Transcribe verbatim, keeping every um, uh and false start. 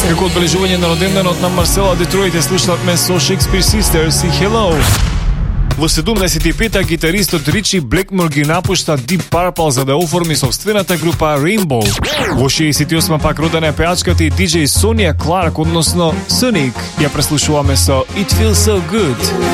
Како одбележување на роденденот на Марсела Детройт е слушнавме со Shakespeare Sisters и Hello. Во седумдесет и пета гитаристот Ричи Блекмор ги напушта Deep Purple за да оформи собствената група Rainbow. Во шеесет и осма пак родена е пеачката и диџеј Сонија Кларк, односно Sonic. Ја преслушуваме со It Feels So Good.